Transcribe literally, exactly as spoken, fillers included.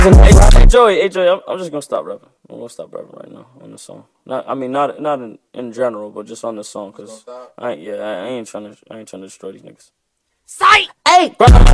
Hey, Joey, hey Joey, I'm, I'm just gonna stop rapping. I'm gonna stop rapping right now on this song. Not, I mean, not not in, in general, but just on this song, cause I ain't, yeah, I, I ain't trying to, I ain't trying to destroy these niggas. Sight! Hey, bro.